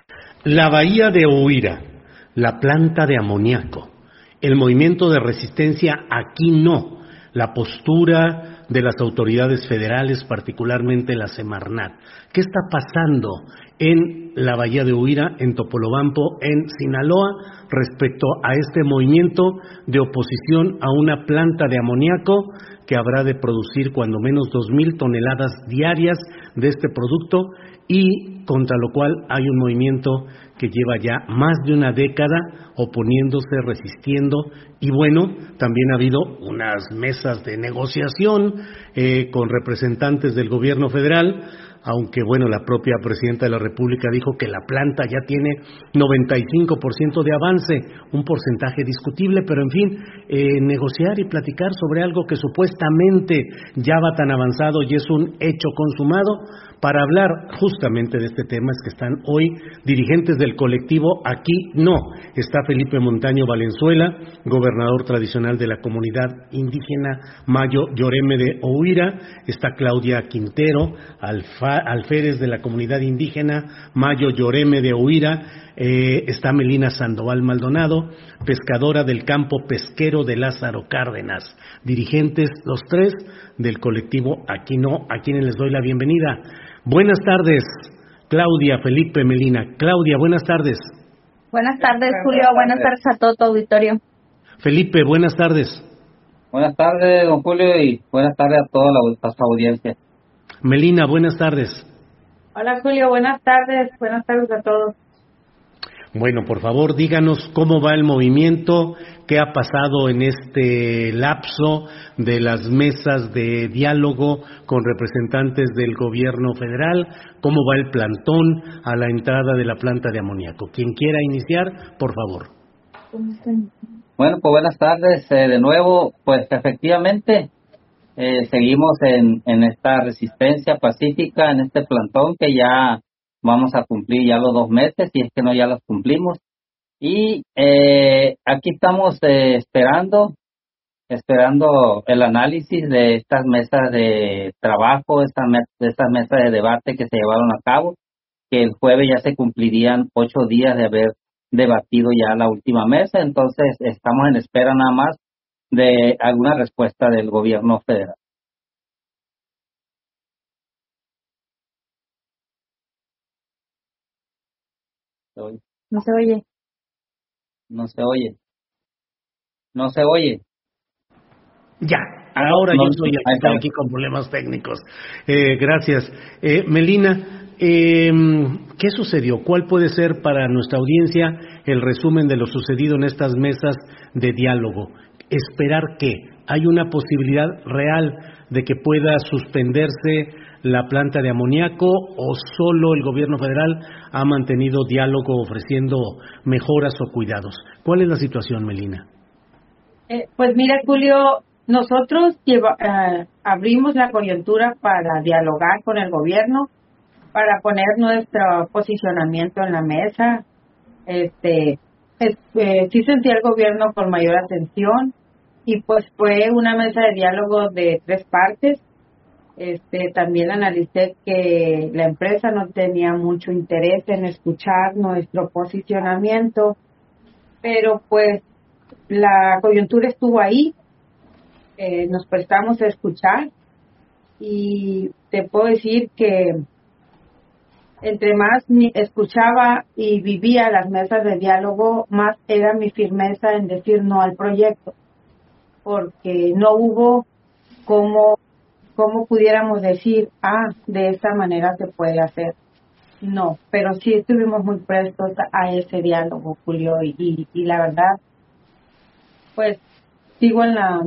La bahía de Oira, la planta de amoníaco, el movimiento de resistencia aquí no, la postura de las autoridades federales, particularmente la Semarnat. ¿Qué está pasando en la bahía de Oira, en Topolobampo, en Sinaloa, respecto a este movimiento de oposición a una planta de amoníaco que habrá de producir cuando menos 2,000 toneladas diarias de este producto y contra lo cual hay un movimiento que lleva ya más de una década oponiéndose, resistiendo y bueno, también ha habido unas mesas de negociación con representantes del gobierno federal, aunque bueno, la propia presidenta de la República dijo que la planta ya tiene 95% de avance, un porcentaje discutible, pero en fin, negociar y platicar sobre algo que supuestamente ya va tan avanzado y es un hecho consumado. Para hablar justamente de este tema es que están hoy dirigentes del colectivo Aquí No. Está Felipe Montaño Valenzuela, gobernador tradicional de la comunidad indígena Mayo Yoreme de Oira. Está Claudia Quintero, alférez de la comunidad indígena Mayo Yoreme de Oira. Está Melina Sandoval Maldonado, pescadora del campo pesquero de Lázaro Cárdenas. Dirigentes los tres del colectivo Aquí No, a quienes les doy la bienvenida. Buenas tardes, Claudia, Felipe, Melina. Claudia, buenas tardes. Buenas tardes, Julio. Buenas tardes a todo tu auditorio. Felipe, buenas tardes. Buenas tardes, don Julio, y buenas tardes a toda la audiencia. Melina, buenas tardes. Hola, Julio. Buenas tardes a todos. Bueno, por favor, díganos cómo va el movimiento, qué ha pasado en este lapso de las mesas de diálogo con representantes del gobierno federal, cómo va el plantón a la entrada de la planta de amoníaco. Quien quiera iniciar, por favor. Bueno, pues buenas tardes de nuevo. Pues efectivamente seguimos en esta resistencia pacífica, en este plantón que ya vamos a cumplir ya los 2 meses, y es que no ya los cumplimos. Y aquí estamos esperando el análisis de estas mesas de trabajo, estas mesas de debate que se llevaron a cabo, que el jueves ya se cumplirían 8 días de haber debatido ya la última mesa. Entonces estamos en espera nada más de alguna respuesta del gobierno federal. No se oye. No se oye. No se oye. Ya, ahora No, yo soy el que estoy aquí con problemas técnicos. Gracias. Melina, ¿qué sucedió? ¿Cuál puede ser para nuestra audiencia el resumen de lo sucedido en estas mesas de diálogo? ¿Esperar qué? ¿Hay una posibilidad real de que pueda suspenderse la planta de amoníaco o solo el gobierno federal ha mantenido diálogo ofreciendo mejoras o cuidados? ¿Cuál es la situación, Melina? Pues mira, Julio, nosotros abrimos la coyuntura para dialogar con el gobierno, para poner nuestro posicionamiento en la mesa. Sí sentí al gobierno con mayor atención y pues fue una mesa de diálogo de 3 partes. También analicé que la empresa no tenía mucho interés en escuchar nuestro posicionamiento, pero pues la coyuntura estuvo ahí, nos prestamos a escuchar y te puedo decir que entre más escuchaba y vivía las mesas de diálogo, más era mi firmeza en decir no al proyecto, porque no hubo cómo pudiéramos decir, de esta manera se puede hacer. No, pero sí estuvimos muy prestos a ese diálogo, Julio, y la verdad, pues sigo en la